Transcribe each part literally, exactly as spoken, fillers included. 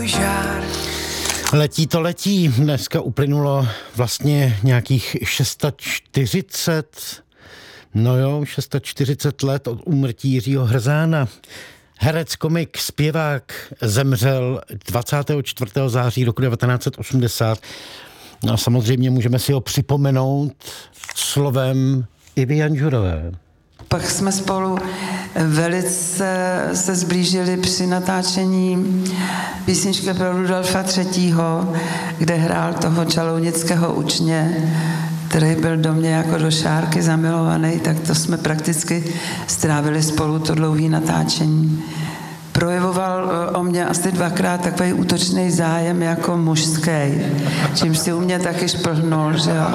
žár. Letí to letí. Dneska uplynulo vlastně nějakých čtyřicet šest, no jo, čtyřicet šest let od úmrtí Jiřího Hrzána. Herec, komik, zpěvák zemřel dvacátého čtvrtého září roku devatenáct set osmdesát. No a samozřejmě můžeme si ho připomenout slovem Ivy Janžurové. Pak jsme spolu velice se zblížili při natáčení písničky pro Rudolfa třetího, kde hrál toho čalounického učně, který byl do mě jako do šárky zamilovaný, tak to jsme prakticky strávili spolu to dlouhé natáčení. Projevoval o mě asi dvakrát takový útočný zájem jako mužský, čímž si u mě taky šplhnul, že jo.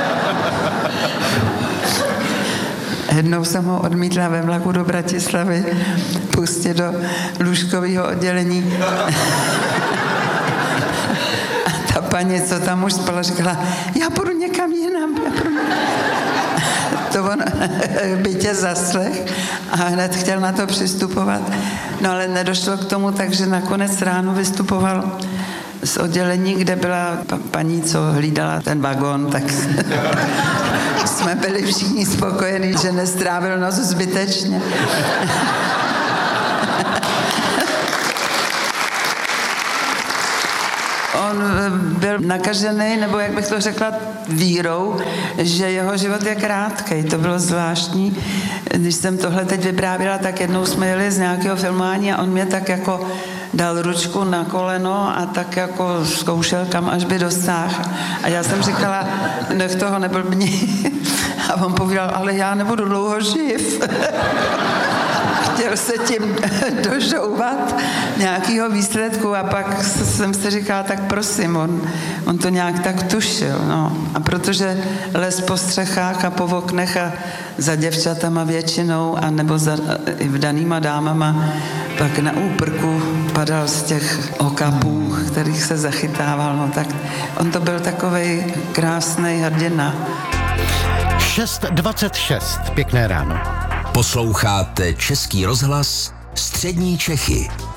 Jednou jsem ho odmítla ve vlaku do Bratislavy pustit do lůžkového oddělení. A ta paní, co tam už spala, říkala, já půjdu někam jinam. Já půjdu... To on by tě zaslech a hned chtěl na to přistupovat. No ale nedošlo k tomu, takže nakonec ráno vystupoval z oddělení, kde byla paní, co hlídala ten vagón, tak jsme byli všichni spokojení, že nestrávil noc zbytečně. On byl nakažený, nebo jak bych to řekla, vírou, že jeho život je krátkej. To bylo zvláštní. Když jsem tohle teď vyprávěla, tak jednou jsme jeli z nějakého filmování a on mě tak jako dal ručku na koleno a tak jako zkoušel, kam až by dosáhl. A já jsem říkala, nech toho neblbni. A on povídal, ale já nebudu dlouho živ. Chtěl se tím dožouvat nějakého výsledku a pak jsem si říkala, tak prosím, on, on to nějak tak tušil. No. A protože les po střechách a po oknech a za děvčatama většinou a nebo za i vdanýma dámama pak na úprku padal z těch okapů, kterých se zachytával. No, tak on to byl takovej krásnej hrdina. šest dvacet šest, pěkné ráno. Posloucháte Český rozhlas Střední Čechy.